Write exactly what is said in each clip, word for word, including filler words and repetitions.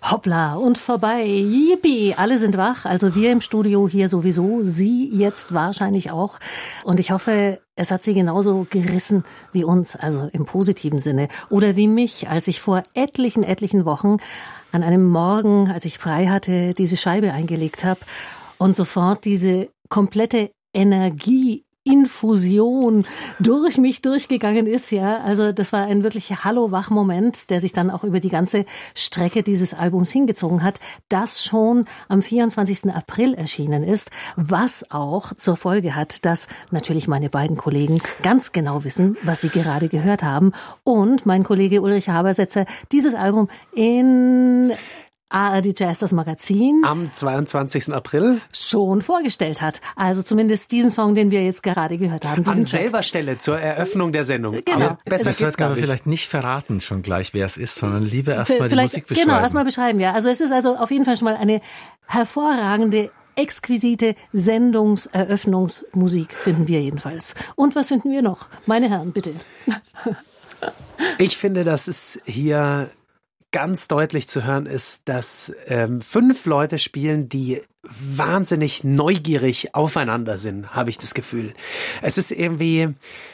Hoppla und vorbei, yippie, alle sind wach, also wir im Studio hier sowieso, Sie jetzt wahrscheinlich auch und ich hoffe, es hat Sie genauso gerissen wie uns, also im positiven Sinne oder wie mich, als ich vor etlichen, etlichen Wochen an einem Morgen, als ich frei hatte, diese Scheibe eingelegt habe und sofort diese komplette Energie Infusion durch mich durchgegangen ist, ja. Also das war ein wirklich Hallo-Wach-Moment, der sich dann auch über die ganze Strecke dieses Albums hingezogen hat, das schon am vierundzwanzigsten April erschienen ist, was auch zur Folge hat, dass natürlich meine beiden Kollegen ganz genau wissen, was sie gerade gehört haben und mein Kollege Ulrich Habersetzer dieses Album in A R D Jazz, das Magazin, am zweiundzwanzigsten April schon vorgestellt hat. Also zumindest diesen Song, den wir jetzt gerade gehört haben. An selber Stelle zur Eröffnung der Sendung. Genau. Aber besser das geht's gar aber nicht. vielleicht nicht verraten schon gleich, wer es ist, sondern lieber erstmal die Musik beschreiben. Genau, erstmal beschreiben, ja. Also es ist also auf jeden Fall schon mal eine hervorragende, exquisite Sendungseröffnungsmusik, finden wir jedenfalls. Und was finden wir noch? Meine Herren, bitte. Ich finde, dass es hier ganz deutlich zu hören ist, dass ähm, fünf Leute spielen, die wahnsinnig neugierig aufeinander sind, habe ich das Gefühl. Es ist irgendwie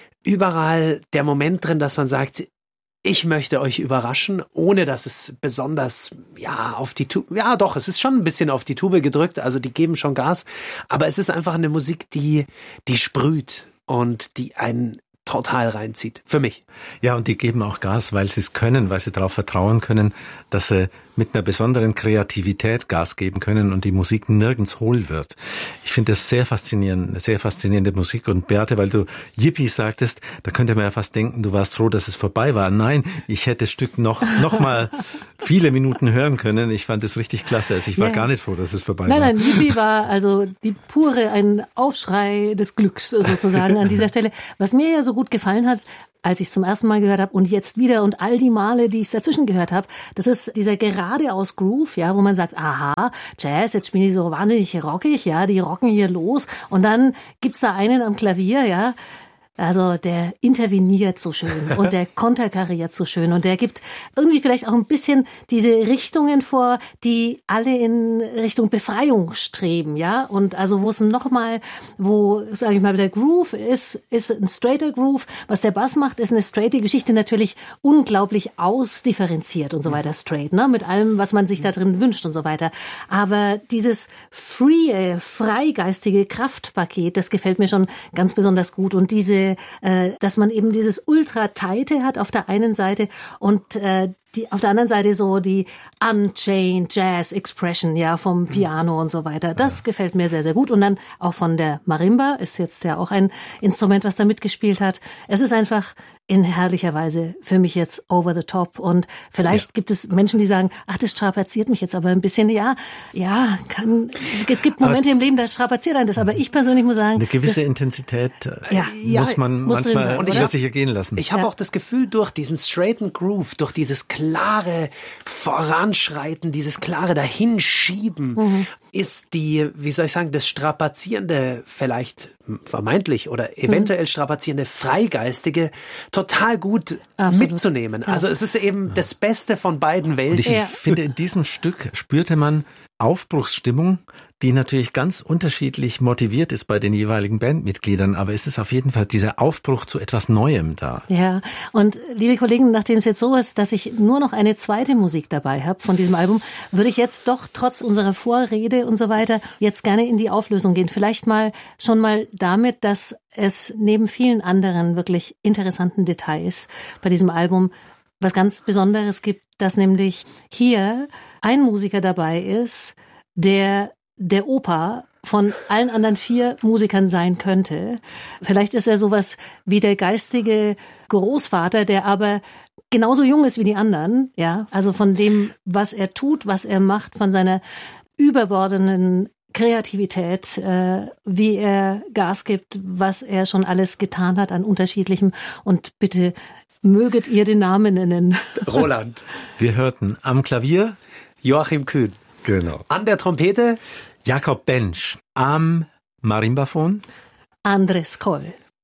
überall der Moment drin, dass man sagt, ich möchte euch überraschen, ohne dass es besonders, ja, auf die Tube, ja doch, es ist schon ein bisschen auf die Tube gedrückt, also die geben schon Gas, aber es ist einfach eine Musik, die, die sprüht und die einen total reinzieht, für mich. Ja, und die geben auch Gas, weil sie es können, weil sie darauf vertrauen können, dass sie mit einer besonderen Kreativität Gas geben können und die Musik nirgends hohl wird. Ich finde das sehr faszinierend, eine sehr faszinierende Musik. Und Beate, weil du Yippie sagtest, da könnte man ja fast denken, du warst froh, dass es vorbei war. Nein, ich hätte das Stück noch, noch mal viele Minuten hören können. Ich fand es richtig klasse. Also ich war ja gar nicht froh, dass es vorbei nein, war. Nein, nein, Yippie war also die pure, ein Aufschrei des Glücks sozusagen an dieser Stelle. Was mir ja so gut gefallen hat, als ich es zum ersten Mal gehört habe und jetzt wieder und all die Male, die ich dazwischen gehört habe, das ist dieser geradeaus Groove, ja, wo man sagt, aha, Jazz, jetzt spielen die so wahnsinnig rockig, ja, die rocken hier los und dann gibt's da einen am Klavier, ja, also der interveniert so schön und der konterkariert so schön und der gibt irgendwie vielleicht auch ein bisschen diese Richtungen vor, die alle in Richtung Befreiung streben, ja, und also wo es nochmal, wo, sage ich mal, der Groove ist, ist ein straighter Groove, was der Bass macht, ist eine straighte Geschichte, natürlich unglaublich ausdifferenziert und so weiter, straight, ne, mit allem, was man sich da drin wünscht und so weiter, aber dieses free, freigeistige Kraftpaket, das gefällt mir schon ganz besonders gut und diese dass man eben dieses Ultra-Tighte hat auf der einen Seite und äh, die, auf der anderen Seite so die Unchained Jazz Expression, ja, vom Piano und so weiter. Das ja. gefällt mir sehr, sehr gut. Und dann auch von der Marimba, ist jetzt ja auch ein Instrument, was da mitgespielt hat. Es ist einfach in herrlicher Weise für mich jetzt over the top. Und vielleicht ja. gibt es Menschen, die sagen, ach, das strapaziert mich jetzt aber ein bisschen. Ja, ja, kann, es gibt Momente aber, im Leben, da strapaziert einen das. Aber ich persönlich muss sagen, eine gewisse das, Intensität ja, muss man muss manchmal sein, und ich lasse sich ergehen lassen. Ich habe ja. auch das Gefühl, durch diesen straighten Groove, durch dieses klare Voranschreiten, dieses klare Dahinschieben, mhm. ist die, wie soll ich sagen, das strapazierende, vielleicht vermeintlich oder eventuell mhm. strapazierende Freigeistige total gut Absolut. mitzunehmen. Ja. Also es ist eben ja. das Beste von beiden Welten. Und ich ja. finde, in diesem Stück spürte man Aufbruchsstimmung, die natürlich ganz unterschiedlich motiviert ist bei den jeweiligen Bandmitgliedern, aber es ist auf jeden Fall dieser Aufbruch zu etwas Neuem da. Ja, und liebe Kollegen, nachdem es jetzt so ist, dass ich nur noch eine zweite Musik dabei habe von diesem Album, würde ich jetzt doch trotz unserer Vorrede und so weiter jetzt gerne in die Auflösung gehen. Vielleicht mal schon mal damit, dass es neben vielen anderen wirklich interessanten Details bei diesem Album was ganz Besonderes gibt, dass nämlich hier ein Musiker dabei ist, der der Opa von allen anderen vier Musikern sein könnte. Vielleicht ist er sowas wie der geistige Großvater, der aber genauso jung ist wie die anderen, ja, also von dem, was er tut, was er macht, von seiner überbordenden Kreativität, äh, wie er Gas gibt, was er schon alles getan hat an unterschiedlichem und bitte möget ihr den Namen nennen. Roland. Wir hörten am Klavier Joachim Kühn. Genau. An der Trompete Jakob Bensch. Am Marimbaphon Andres Koll.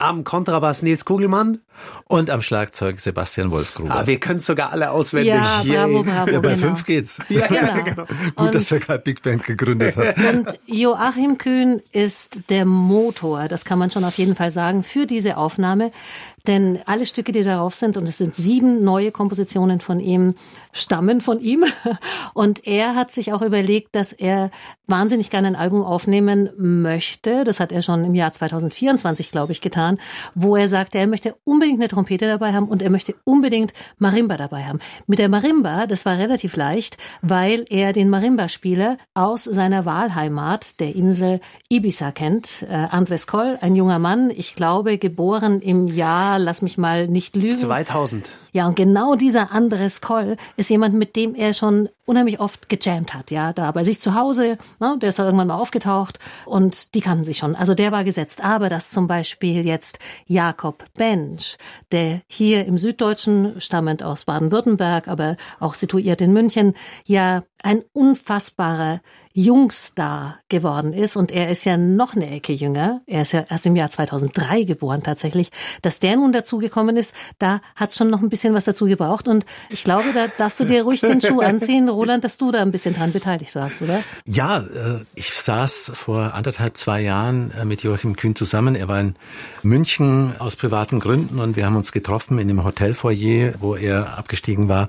Am Kontrabass Nils Kugelmann. Und am Schlagzeug Sebastian Wolfgruber. Ah, wir können es sogar alle auswendig. Ja, bravo, bravo. Ja, bei genau. fünf geht's. Ja, Genau. ja, genau. Gut, Und- dass er gerade Big Band gegründet hat. Und Joachim Kühn ist der Motor, das kann man schon auf jeden Fall sagen, für diese Aufnahme. Denn alle Stücke, die darauf sind, und es sind sieben neue Kompositionen von ihm, stammen von ihm. Und er hat sich auch überlegt, dass er wahnsinnig gerne ein Album aufnehmen möchte. Das hat er schon im Jahr zweitausendvierundzwanzig, glaube ich, getan, wo er sagte, er möchte unbedingt eine Trompete dabei haben und er möchte unbedingt Marimba dabei haben. Mit der Marimba, das war relativ leicht, weil er den Marimba-Spieler aus seiner Wahlheimat, der Insel Ibiza, kennt. Äh, Andres Coll, ein junger Mann, ich glaube, geboren im Jahr, lass mich mal nicht lügen. zweitausend. Ja, und genau dieser Andres Coll ist jemand, mit dem er schon unheimlich oft gejammt hat, ja, da bei sich zu Hause, ne, der ist da irgendwann mal aufgetaucht und die kannten sich schon, also der war gesetzt. Aber dass zum Beispiel jetzt Jakob Bench, der hier im Süddeutschen, stammend aus Baden-Württemberg, aber auch situiert in München, ja ein unfassbarer Jungstar geworden ist, und er ist ja noch eine Ecke jünger, er ist ja erst im Jahr zweitausenddrei geboren tatsächlich, dass der nun dazugekommen ist, da hat's schon noch ein bisschen was dazu gebraucht, und ich glaube, da darfst du dir ruhig den Schuh anziehen, Roland, dass du da ein bisschen dran beteiligt warst, oder? Ja, äh, ich saß vor anderthalb, zwei Jahren äh, mit Joachim Kühn zusammen. Er war in München aus privaten Gründen und wir haben uns getroffen in dem Hotelfoyer, wo er abgestiegen war.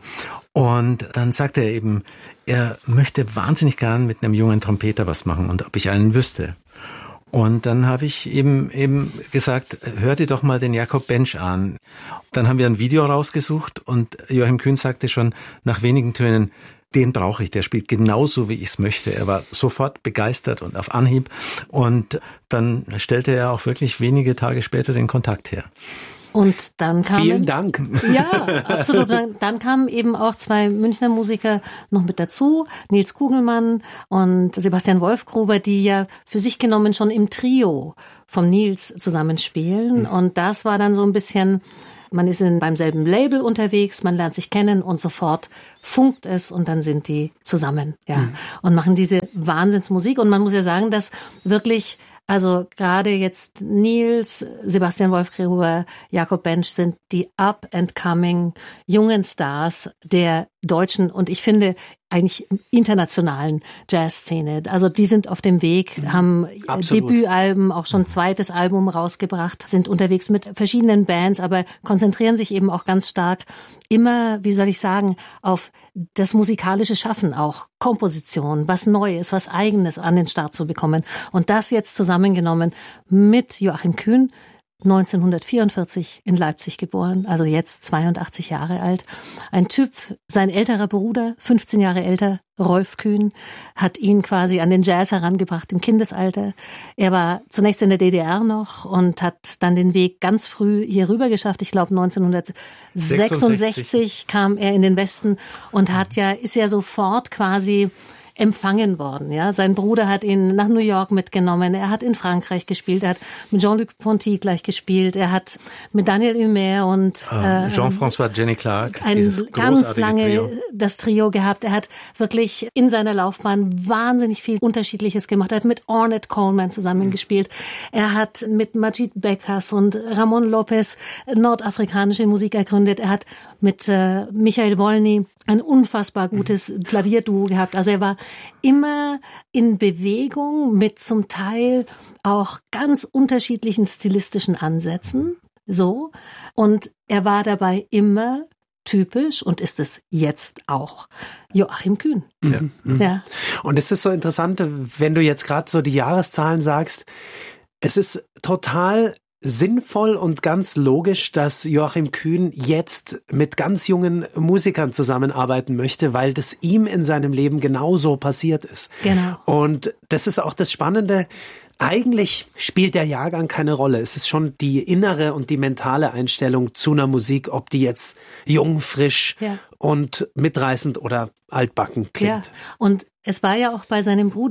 Und dann sagte er eben, er möchte wahnsinnig gern mit einem jungen Trompeter was machen und ob ich einen wüsste. Und dann habe ich eben eben gesagt, hör dir doch mal den Jakob Bench an. Dann haben wir ein Video rausgesucht und Joachim Kühn sagte schon nach wenigen Tönen, den brauche ich, der spielt genauso, wie ich es möchte. Er war sofort begeistert und auf Anhieb. Und dann stellte er auch wirklich wenige Tage später den Kontakt her. Und dann kamen, Vielen Dank. Ja, absolut. Dann, dann kamen eben auch zwei Münchner Musiker noch mit dazu, Nils Kugelmann und Sebastian Wolfgruber, die ja für sich genommen schon im Trio vom Nils zusammenspielen. Und das war dann so ein bisschen, man ist in, beim selben Label unterwegs, man lernt sich kennen und sofort funkt es und dann sind die zusammen, ja, mhm. und machen diese Wahnsinnsmusik. Und man muss ja sagen, dass wirklich, also gerade jetzt Nils, Sebastian Wolfgruber, Jakob Bench sind die up-and-coming jungen Stars der deutschen und ich finde eigentlich internationalen Jazzszene. Also die sind auf dem Weg, haben Absolut. Debütalben, auch schon zweites Album rausgebracht, sind unterwegs mit verschiedenen Bands, aber konzentrieren sich eben auch ganz stark immer, wie soll ich sagen, auf das musikalische Schaffen, auch Komposition, was Neues, was Eigenes an den Start zu bekommen. Und das jetzt zusammengenommen mit Joachim Kühn, neunzehnhundertvierundvierzig in Leipzig geboren, also jetzt zweiundachtzig Jahre alt. Ein Typ, sein älterer Bruder, fünfzehn Jahre älter, Rolf Kühn, hat ihn quasi an den Jazz herangebracht im Kindesalter. Er war zunächst in der D D R noch und hat dann den Weg ganz früh hier rüber geschafft. Ich glaube neunzehnhundertsechsundsechzig kam er in den Westen und hat ja, ist ja sofort quasi empfangen worden, ja. Sein Bruder hat ihn nach New York mitgenommen. Er hat in Frankreich gespielt. Er hat mit Jean-Luc Ponty gleich gespielt. Er hat mit Daniel Humer und äh, Jean-François Jenny Clark ein ganz lange Trio. das Trio gehabt. Er hat wirklich in seiner Laufbahn wahnsinnig viel Unterschiedliches gemacht. Er hat mit Ornette Coleman zusammengespielt. Er hat mit Majid Bekas und Ramon Lopez nordafrikanische Musik ergründet. Er hat mit äh, Michael Wolny ein unfassbar gutes Klavierduo gehabt. Also er war immer in Bewegung mit zum Teil auch ganz unterschiedlichen stilistischen Ansätzen. So. Und er war dabei immer typisch und ist es jetzt auch Joachim Kühn. Ja. Ja. Und es ist so interessant, wenn du jetzt gerade so die Jahreszahlen sagst, es ist total sinnvoll und ganz logisch, dass Joachim Kühn jetzt mit ganz jungen Musikern zusammenarbeiten möchte, weil das ihm in seinem Leben genauso passiert ist. Genau. Und das ist auch das Spannende. Eigentlich spielt der Jahrgang keine Rolle. Es ist schon die innere und die mentale Einstellung zu einer Musik, ob die jetzt jung, frisch ja. und mitreißend oder altbacken klingt. Ja. Und es war ja auch bei seinem Bruder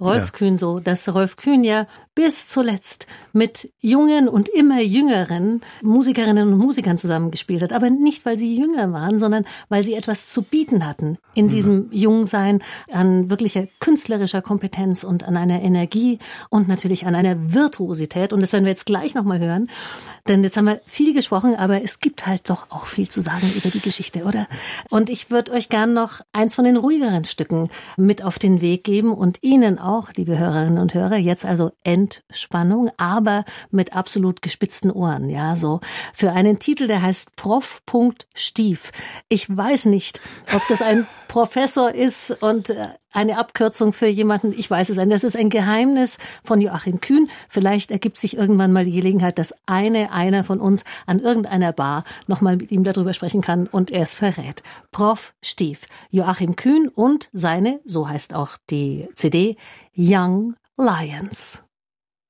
Rolf ja. Kühn so, dass Rolf Kühn ja bis zuletzt mit jungen und immer jüngeren Musikerinnen und Musikern zusammengespielt hat. Aber nicht, weil sie jünger waren, sondern weil sie etwas zu bieten hatten in diesem Jungsein an wirklicher künstlerischer Kompetenz und an einer Energie und natürlich an einer Virtuosität. Und das werden wir jetzt gleich nochmal hören. Denn jetzt haben wir viel gesprochen, aber es gibt halt doch auch viel zu sagen über die Geschichte, oder? Und ich würde euch gern noch eins von den ruhigeren Stücken mit auf den Weg geben und Ihnen auch, liebe Hörerinnen und Hörer, jetzt also Entspannung, aber mit absolut gespitzten Ohren, ja, so für einen Titel, der heißt Prof. Stief. Ich weiß nicht, ob das ein Professor ist und eine Abkürzung für jemanden, ich weiß es nicht. Das ist ein Geheimnis von Joachim Kühn. Vielleicht ergibt sich irgendwann mal die Gelegenheit, dass eine, einer von uns an irgendeiner Bar nochmal mit ihm darüber sprechen kann und er es verrät. Prof. Stief, Joachim Kühn und seine, so heißt auch die C D, Young Lions.